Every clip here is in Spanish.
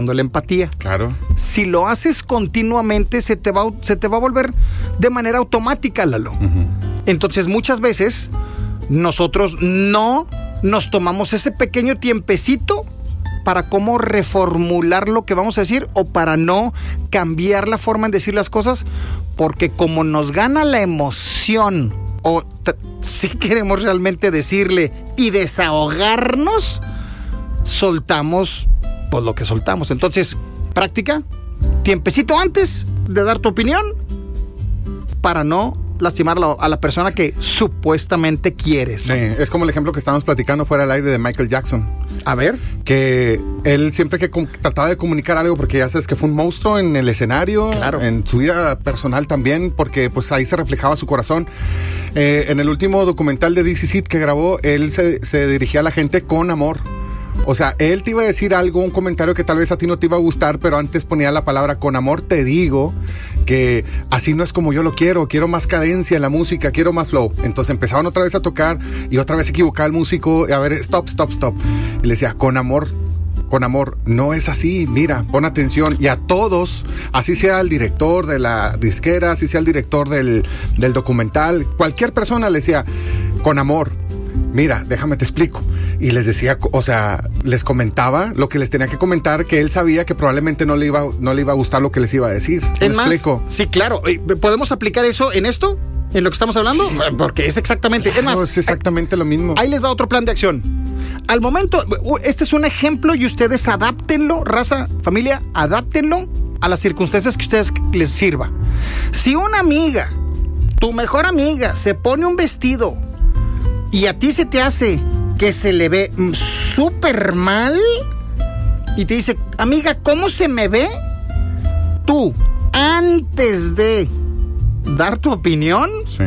la empatía. Claro. Si lo haces continuamente, se te va a volver de manera automática, Lalo. Entonces, muchas veces nosotros no nos tomamos ese pequeño tiempecito para cómo reformular lo que vamos a decir o para no cambiar la forma en decir las cosas, porque como nos gana la emoción o si queremos realmente decirle y desahogarnos, soltamos pues lo que soltamos. Entonces, práctica, tiempecito antes de dar tu opinión para no lastimar a la persona que supuestamente quieres, ¿no? Sí, es como el ejemplo que estábamos platicando fuera del aire de Michael Jackson. A ver. Que él siempre que trataba de comunicar algo, porque ya sabes que fue un monstruo en el escenario, claro, en su vida personal también, porque pues ahí se reflejaba su corazón. En el último documental de DC Seed que grabó, él se dirigía a la gente con amor. O sea, él te iba a decir algo, un comentario que tal vez a ti no te iba a gustar, pero antes ponía la palabra con amor, te digo que así no es como yo lo quiero más cadencia en la música, quiero más flow. Entonces empezaban otra vez a tocar y otra vez se equivocaba el músico, a ver, stop. Y le decía, con amor, no es así, mira, pon atención. Y a todos, así sea el director de la disquera, así sea el director del documental, cualquier persona le decía, con amor, mira, déjame te explico. Y les decía, o sea, les comentaba lo que les tenía que comentar, que él sabía que probablemente no le iba a gustar lo que les iba a decir. ¿Me explico? Sí, claro. ¿Podemos aplicar eso en esto? ¿En lo que estamos hablando? Sí. Porque es exactamente... Claro, es más, es exactamente lo mismo. Ahí les va otro plan de acción. Al momento, este es un ejemplo y ustedes adáptenlo, raza, familia, adáptenlo a las circunstancias que ustedes les sirva. Si una amiga, tu mejor amiga, se pone un vestido y a ti se te hace que se le ve súper mal y te dice, amiga, ¿cómo se me ve? Tú, antes de dar tu opinión, sí,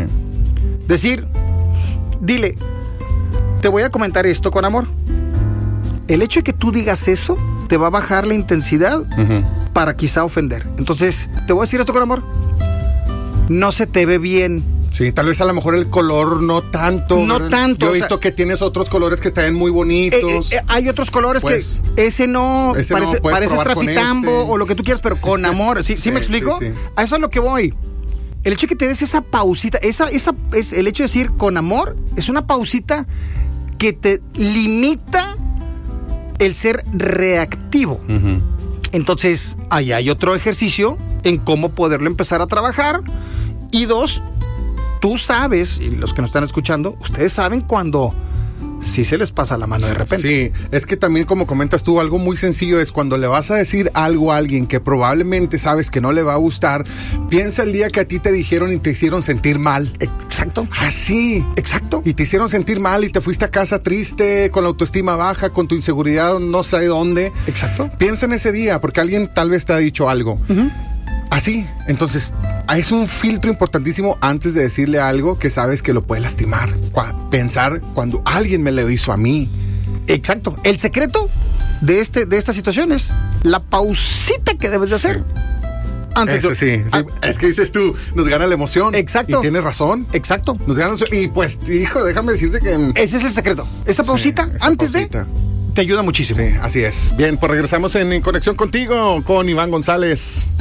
dile, te voy a comentar esto con amor. El hecho de que tú digas eso te va a bajar la intensidad para quizá ofender. Entonces, te voy a decir esto con amor. No se te ve bien. Sí, tal vez a lo mejor el color no tanto. No tanto. Yo he visto que tienes otros colores que están muy bonitos. Hay otros colores pues, que ese no parece trafitambo o lo que tú quieras, pero con amor. ¿Sí me explico? Sí. A eso es lo que voy. El hecho de que te des esa pausita, es el hecho de decir con amor, es una pausita que te limita el ser reactivo. Entonces, ahí hay otro ejercicio en cómo poderlo empezar a trabajar. Y dos, tú sabes, y los que nos están escuchando, ustedes saben cuando sí se les pasa la mano de repente. Sí, es que también como comentas tú, algo muy sencillo es cuando le vas a decir algo a alguien que probablemente sabes que no le va a gustar, piensa el día que a ti te dijeron y te hicieron sentir mal. Exacto. Así. Exacto. Y te hicieron sentir mal y te fuiste a casa triste, con la autoestima baja, con tu inseguridad no sé de dónde. Exacto. Piensa en ese día, porque alguien tal vez te ha dicho algo. Así, entonces, es un filtro importantísimo antes de decirle algo que sabes que lo puede lastimar. Pensar cuando alguien me lo hizo a mí. Exacto. El secreto de esta situación es la pausita que debes de hacer. Antes es que dices tú, nos gana la emoción. Exacto. Y tienes razón. Exacto. Nos gana y pues, hijo, déjame decirte que... Ese es el secreto. Esa pausita antes de... Te ayuda muchísimo. Sí, así es. Bien, pues regresamos en Conexión Contigo con Iván González.